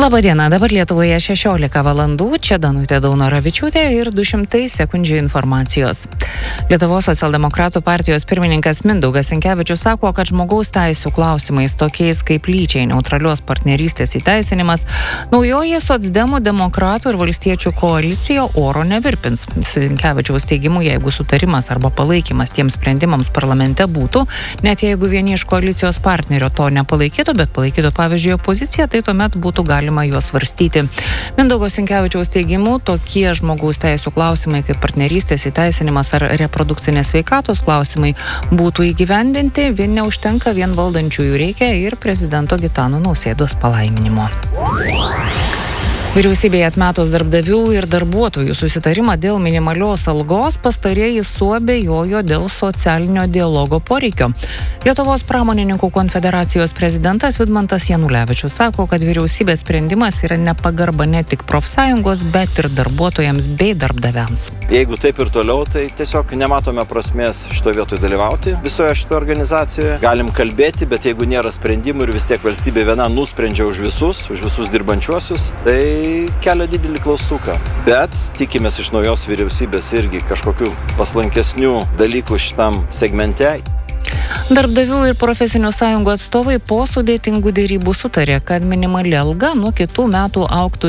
Labadiena, dabar Lietuvoje 16 valandų, čia Danutė Daunoravičiūtė ir 200 sekundžių informacijos. Lietuvos socialdemokratų partijos pirmininkas Mindaugas Sinkevičius sako, kad žmogaus teisių klausimais tokiais kaip lyčiai neutralios partnerystės įteisinimas naujoji socdemų, demokratų ir valstiečių koalicija oro nevirpins. Sinkevičiaus teigimu, jeigu sutarimas arba palaikymas tiems sprendimams parlamente būtų, net jeigu vieni iš koalicijos partnerio to nepalaikytų, bet palaikytų pavyzdžiui opoziciją, tai tuomet būtų galima juos svarstyti. Mindaugo Sinkevičiaus teigimu, tokie žmogaus teisų klausimai kaip partnerystės įteisinimas ar reprodukcinės sveikatos klausimai būtų įgyvendinti, vien neužtenka, vien valdančiųjų reikia ir prezidento Gitano Nausėdos palaiminimo. Vyriausybėje atmetus darbdavių ir darbuotojų susitarimą dėl minimalios algos, pastarieji suabejojo dėl socialinio dialogo poreikio. Lietuvos pramonininkų konfederacijos prezidentas Vidmantas Janulevičius sako, kad vyriausybės sprendimas yra nepagarba ne tik profsąjungos, bet ir darbuotojams bei darbdaviams. Jeigu taip ir toliau, tai tiesiog nematome prasmės šitoje vietoje dalyvauti visoje šitoje organizacijoje. Galim kalbėti, bet jeigu nėra sprendimų ir vis tiek valstybė viena nusprendžia už visus dirbančiuosius, tai kelia didelį klaustuką. Bet tikimės iš naujos vyriausybės irgi kažkokių paslankesnių dalykų šitam segmente. Darbdavių ir profesinių sąjungų atstovai po sudėtingų dėrybų sutarė, kad minimali alga nuo kitų metų augtų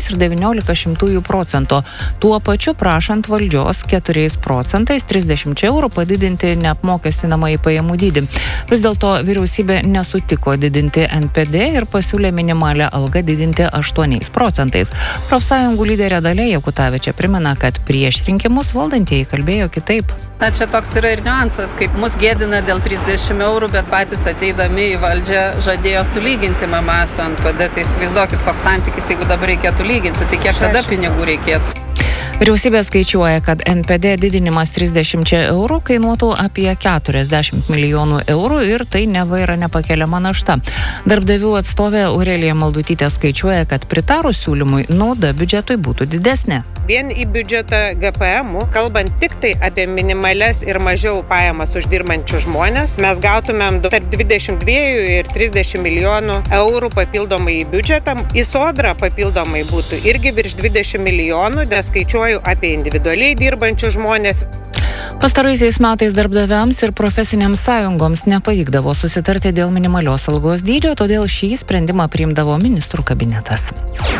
7,19%, tuo pačiu prašant valdžios 4% 30 eurų padidinti neapmokestinamąjį pajamų dydį. Vis dėlto vyriausybė nesutiko didinti NPD ir pasiūlė minimalią algą didinti 8%. Profsąjungų lyderė Dalia Jakutavičė primena, kad prieš rinkimus valdantieji kalbėjo kitaip. Na, čia toks yra ir niuansas, kaip mus gėdina dėl 30 eurų, bet patys ateidami į valdžią žadėjo sulyginti MMA su NPD. Tai įsivaizduokit, koks santykis, jeigu dabar reikėtų lyginti, tai kiek tada pinigų reikėtų. Vyriausybė skaičiuoja, kad NPD didinimas 30 eurų kainuotų apie 40 milijonų eurų ir tai neva yra nepakeliama našta. Darbdavių atstovė Aurelija Maldutytė skaičiuoja, kad pritarus siūlymui nauda biudžetui būtų didesnė. Vien į biudžetą GPM, kalbant tik tai apie minimales ir mažiau pajamas uždirbančių žmonės, mes gautumėm tarp 22 ir 30 milijonų eurų papildomai į biudžetą. Į sodrą papildomai būtų irgi virš 20 milijonų, neskaičiuoju apie individualiai dirbančių žmonės. Pastaraisiais metais darbdaviams ir profesinėms sąjungoms nepavykdavo susitarti dėl minimalios algos dydžio, todėl šį sprendimą priimdavo ministrų kabinetas.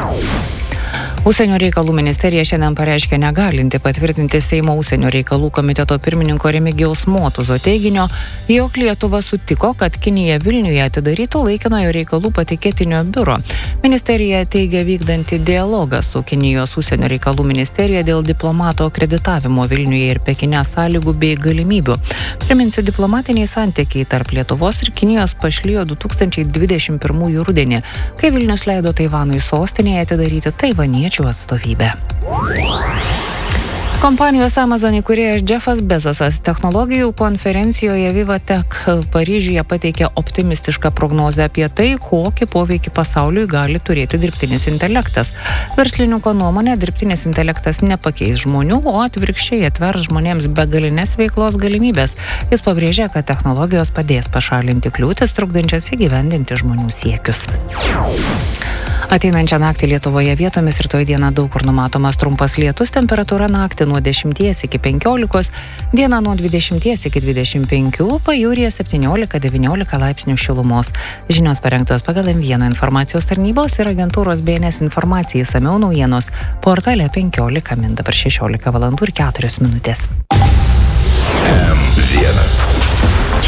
Užsienio reikalų ministerija šiandien pareiškė negalinti patvirtinti Seimo užsienio reikalų komiteto pirmininko Remigijaus Motuzo teiginio, jog Lietuva sutiko, kad Kinija Vilniuje atidarytų laikinojo reikalų patikėtinio biuro. Ministerija teigia vykdanti dialogą su Kinijos užsienio reikalų ministerija dėl diplomato akreditavimo Vilniuje ir Pekine sąlygų bei galimybių. Priminsiu, diplomatiniai santykiai tarp Lietuvos ir Kinijos pašlijo 2021 rudenį, kai Vilnius leido Taivanui sostinėje atidaryti taivaniečių atstovybę. Kompanijos Amazon įkūrėjas Jeffas Bezosas technologijų konferencijoje VivaTech Paryžiuje pateikė optimistišką prognozę apie tai, kokį poveikį pasauliui gali turėti dirbtinis intelektas. Verslininko nuomonė, dirbtinis intelektas nepakeis žmonių, o atvirkščiai atvers žmonėms begalinės veiklos galimybės. Jis pabrėžė, kad technologijos padės pašalinti kliūtis, trukdančias įgyvendinti žmonių siekius. Ateinančią naktį Lietuvoje vietomis rytoj dieną daug kur numatomas trumpas lietus, temperatūra naktį nuo 10 iki 15, dieną nuo 20 iki 25, pajūryje 17-19 laipsnių šilumos. Žinios parengtos pagal M1 informacijos tarnybos ir agentūros BNS informacijai išsamiau naujienos portale 15 min dabar 16 valandų ir 4 minutės. M1.